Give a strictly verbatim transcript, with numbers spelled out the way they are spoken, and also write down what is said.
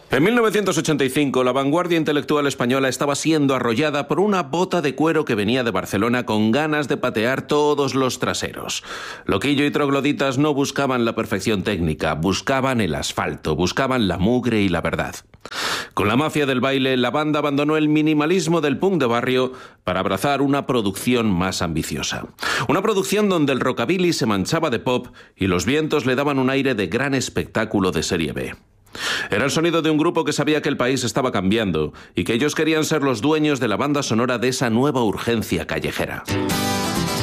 En mil novecientos ochenta y cinco, la vanguardia intelectual española estaba siendo arrollada por una bota de cuero que venía de Barcelona con ganas de patear todos los traseros. Loquillo y trogloditas no buscaban la perfección técnica, buscaban el asfalto, buscaban la mugre y la verdad. Con la mafia del baile, la banda abandonó el minimalismo del punk de barrio para abrazar una producción más ambiciosa. Una producción donde el rockabilly se manchaba de pop y los vientos le daban un aire de gran espectáculo de serie B. Era el sonido de un grupo que sabía que el país estaba cambiando y que ellos querían ser los dueños de la banda sonora de esa nueva urgencia callejera.